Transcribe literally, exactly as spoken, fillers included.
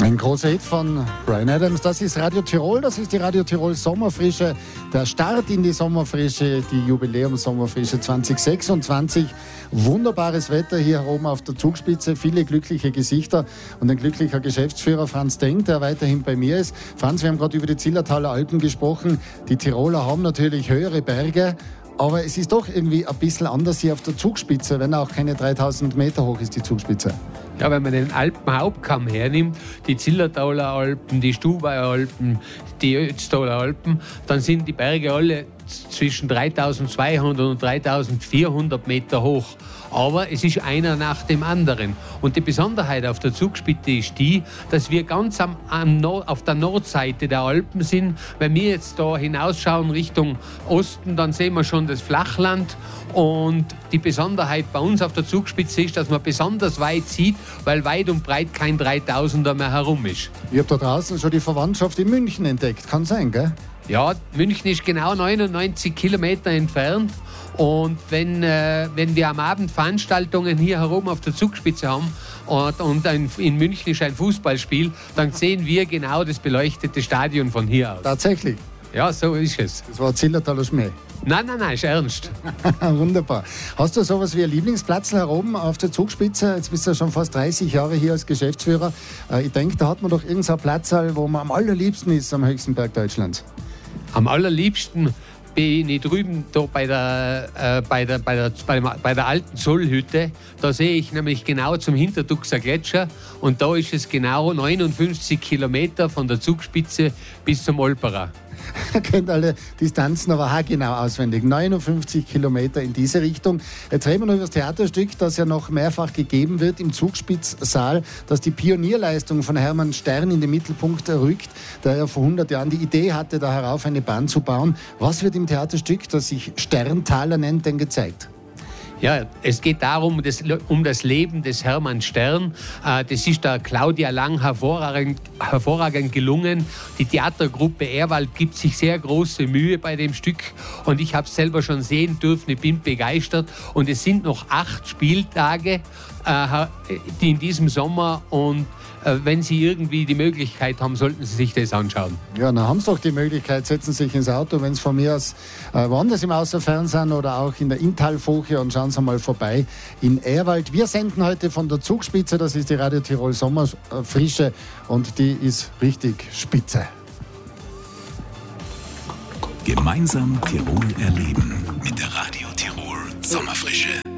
Ein großer Hit von Bryan Adams, das ist Radio Tirol, das ist die Radio Tirol Sommerfrische, der Start in die Sommerfrische, die Jubiläums-Sommerfrische zwanzig sechsundzwanzig. Wunderbares Wetter hier oben auf der Zugspitze, viele glückliche Gesichter und ein glücklicher Geschäftsführer Franz Denk, der weiterhin bei mir ist. Franz, wir haben gerade über die Zillertaler Alpen gesprochen. Die Tiroler haben natürlich höhere Berge, aber es ist doch irgendwie ein bisschen anders hier auf der Zugspitze, wenn auch keine dreitausend Meter hoch ist, die Zugspitze. Ja, wenn man den Alpenhauptkamm hernimmt, die Zillertaler Alpen, die Stubaier Alpen, die Ötztaler Alpen, dann sind die Berge alle zwischen dreitausendzweihundert und dreitausendvierhundert Meter hoch. Aber es ist einer nach dem anderen. Und die Besonderheit auf der Zugspitze ist die, dass wir ganz am, am Nord, auf der Nordseite der Alpen sind. Wenn wir jetzt da hinausschauen Richtung Osten, dann sehen wir schon das Flachland. Und die Besonderheit bei uns auf der Zugspitze ist, dass man besonders weit sieht, weil weit und breit kein dreitausender mehr herum ist. Ich habe da draußen schon die Verwandtschaft in München entdeckt. Kann sein, gell? Ja, München ist genau neunundneunzig Kilometer entfernt. Und wenn, äh, wenn wir am Abend Veranstaltungen hier herum auf der Zugspitze haben und, und ein, in München ist ein Fußballspiel, dann sehen wir genau das beleuchtete Stadion von hier aus. Tatsächlich? Ja, so ist es. Das war Zillertaler Schmäh. Nein, nein, nein, ist ernst. Wunderbar. Hast du sowas wie ein Lieblingsplatz hier oben auf der Zugspitze? Jetzt bist du ja schon fast dreißig Jahre hier als Geschäftsführer. Ich denke, da hat man doch irgendeinen Platz, wo man am allerliebsten ist am höchsten Berg Deutschlands. Am allerliebsten bin ich drüben da bei der, äh, bei, der, bei, der, bei, der, bei der alten Zollhütte. Da sehe ich nämlich genau zum Hintertuxer Gletscher. Und da ist es genau neunundfünfzig Kilometer von der Zugspitze bis zum Olperer. Ihr kennt alle Distanzen aber auch genau auswendig. neunundfünfzig Kilometer in diese Richtung. Jetzt reden wir noch über das Theaterstück, das ja noch mehrfach gegeben wird im Zugspitzsaal, das die Pionierleistung von Hermann Stern in den Mittelpunkt rückt, der ja vor hundert Jahren die Idee hatte, da herauf eine Bahn zu bauen. Was wird im Theaterstück, das sich Sterntaler nennt, denn gezeigt? Ja, es geht darum, das, um das Leben des Hermann Stern. Das ist der Claudia Lang hervorragend, hervorragend gelungen. Die Theatergruppe Ehrwald gibt sich sehr große Mühe bei dem Stück. Und ich habe es selber schon sehen dürfen, ich bin begeistert. Und es sind noch acht Spieltage die in diesem Sommer. Und wenn Sie irgendwie die Möglichkeit haben, sollten Sie sich das anschauen. Ja, dann haben Sie doch die Möglichkeit, setzen Sie sich ins Auto, wenn es von mir aus äh, woanders im Außerfern sind oder auch in der Inntalfurche und schauen Sie mal vorbei in Ehrwald. Wir senden heute von der Zugspitze, das ist die Radio Tirol Sommerfrische und die ist richtig spitze. Gemeinsam Tirol erleben mit der Radio Tirol Sommerfrische.